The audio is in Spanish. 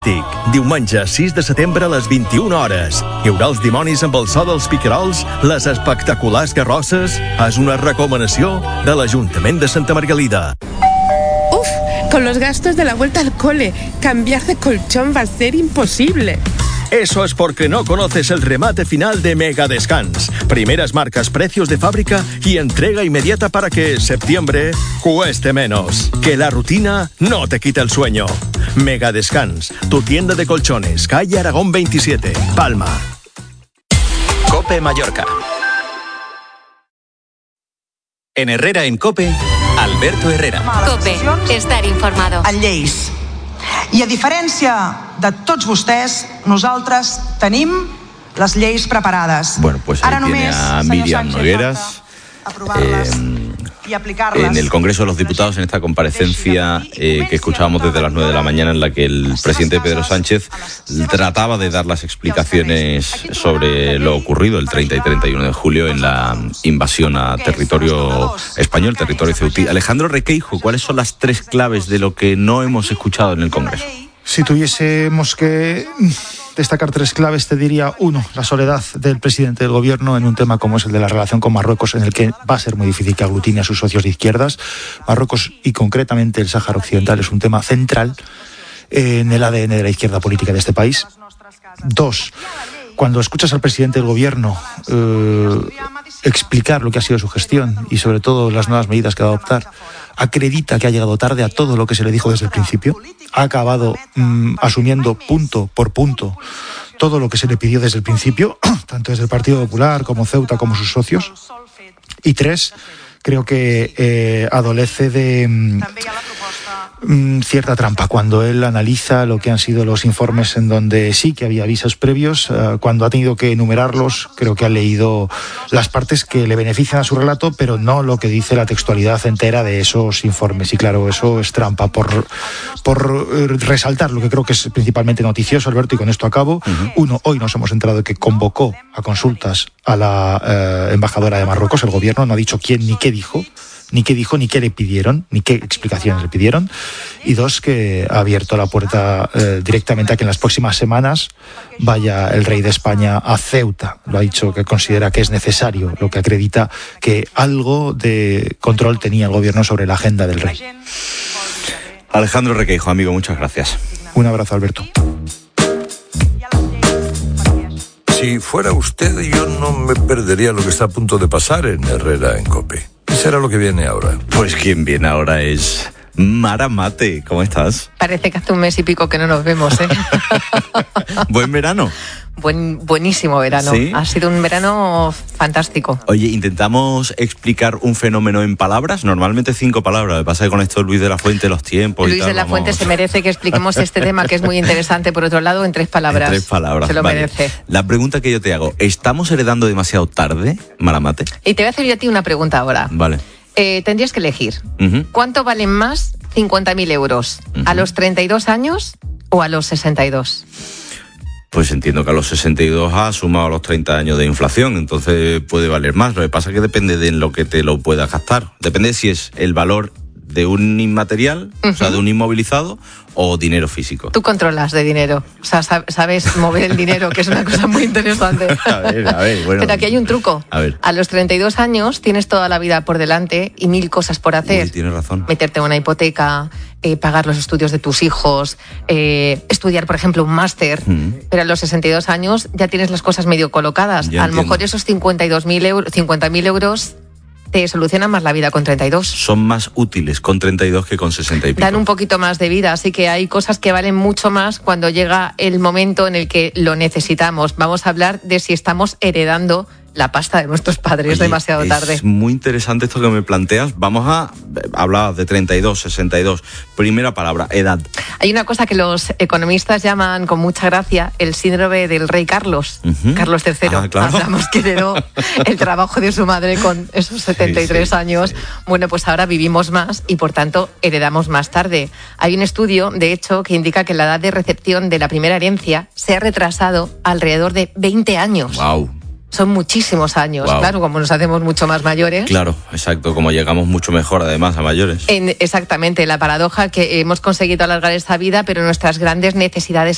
Diumenge 6 de setembre a les 21 hores. Hi haurà els dimonis amb el so dels picarols, les espectaculars carrosses. És una recomanació de l'Ajuntament de Santa Margalida. Uf, con los gastos de la vuelta al cole, cambiar de colchón va a ser imposible. Eso es porque no conoces el remate final de Mega Descans. Primeras marcas, precios de fábrica y entrega inmediata para que septiembre cueste menos. Que la rutina no te quite el sueño. Mega Descans, tu tienda de colchones, calle Aragón 27, Palma. COPE Mallorca. En Herrera en COPE, Alberto Herrera. COPE, estar informado. En lleis. I a diferència de tots vostès, nosaltres tenim les lleis preparades. Bueno, pues ahí tiene a Miriam Nogueras en el Congreso de los Diputados, en esta comparecencia que escuchábamos desde las 9 de la mañana, en la que el presidente Pedro Sánchez trataba de dar las explicaciones sobre lo ocurrido el 30 y 31 de julio en la invasión a territorio español, territorio ceutí. Alejandro Requeijo, ¿cuáles son las 3 claves de lo que no hemos escuchado en el Congreso? Si tuviésemos que destacar 3 claves, te diría: 1, la soledad del presidente del gobierno en un tema como es el de la relación con Marruecos, en el que va a ser muy difícil que aglutine a sus socios de izquierdas. Marruecos, y concretamente el Sáhara Occidental, es un tema central en el ADN de la izquierda política de este país. 2, cuando escuchas al presidente del gobierno explicar lo que ha sido su gestión y sobre todo las nuevas medidas que va a adoptar, acredita que ha llegado tarde a todo lo que se le dijo desde el principio. Ha acabado asumiendo punto por punto todo lo que se le pidió desde el principio, tanto desde el Partido Popular como Ceuta como sus socios. Y 3, creo que adolece de cierta trampa cuando él analiza lo que han sido los informes en donde sí que había avisos previos. Cuando ha tenido que enumerarlos, creo que ha leído las partes que le benefician a su relato, pero no lo que dice la textualidad entera de esos informes. Y claro, eso es trampa por resaltar lo que creo que es principalmente noticioso, Alberto, y con esto acabo. 1, hoy nos hemos enterado de que convocó a consultas a la embajadora de Marruecos. El gobierno no ha dicho quién ni qué dijo, ni qué le pidieron, ni qué explicaciones le pidieron. Y 2, que ha abierto la puerta directamente a que en las próximas semanas vaya el rey de España a Ceuta. Lo ha dicho que considera que es necesario, lo que acredita que algo de control tenía el gobierno sobre la agenda del rey. Alejandro Requeijo, amigo, muchas gracias. Un abrazo, Alberto. Si fuera usted, yo no me perdería lo que está a punto de pasar en Herrera en COPE. ¿Qué será lo que viene ahora? Pues quien viene ahora es Mara Mate. ¿Cómo estás? Parece que hace un mes y pico que no nos vemos, ¿eh? ¿Buen verano? Buenísimo verano. ¿Sí? Ha sido un verano fantástico. Oye, intentamos explicar un fenómeno en palabras, normalmente 5 palabras. Lo que pasa es que con esto Luis de la Fuente, los tiempos Luis y tal, de la Fuente se merece que expliquemos este tema, que es muy interesante, por otro lado, en 3 palabras. En 3 palabras. Se lo merece. La pregunta que yo te hago: ¿estamos heredando demasiado tarde, Mara Mate? Y te voy a hacer yo a ti una pregunta ahora. Vale. Tendrías que elegir. ¿Cuánto valen más 50.000 euros? ¿A los 32 años o a los 62? Pues entiendo que a los 62 ha sumado los 30 años de inflación, entonces puede valer más. Lo que pasa es que depende de en lo que te lo puedas gastar. Depende si es el valor de un inmaterial, o sea, de un inmovilizado, o dinero físico. Tú controlas de dinero, o sea, sabes mover el dinero, que es una cosa muy interesante. A ver, bueno. Pero aquí hay un truco. A los 32 años tienes toda la vida por delante y 1000 cosas por hacer. Uy, tienes razón. Meterte en una hipoteca, pagar los estudios de tus hijos, estudiar, por ejemplo, un máster. Pero a los 62 años ya tienes las cosas medio colocadas. Ya a lo mejor esos 50.000 euros te solucionan más la vida con 32. Son más útiles con 32 que con 60 y pico. Dan un poquito más de vida, así que hay cosas que valen mucho más cuando llega el momento en el que lo necesitamos. Vamos a hablar de si estamos heredando la pasta de nuestros padres. Oye, demasiado tarde. Es muy interesante esto que me planteas. Vamos a hablar de 32, 62. Primera palabra, edad. Hay una cosa que los economistas llaman con mucha gracia el síndrome del rey Carlos. Carlos III. Claro. Hablamos que heredó el trabajo de su madre con esos 73 años. Sí. Bueno, pues ahora vivimos más y por tanto heredamos más tarde. Hay un estudio, de hecho, que indica que la edad de recepción de la primera herencia se ha retrasado alrededor de 20 años. ¡Wow! Son muchísimos años, claro, como nos hacemos mucho más mayores. Claro, exacto, como llegamos mucho mejor además a mayores. Exactamente, la paradoja que hemos conseguido alargar esta vida, pero nuestras grandes necesidades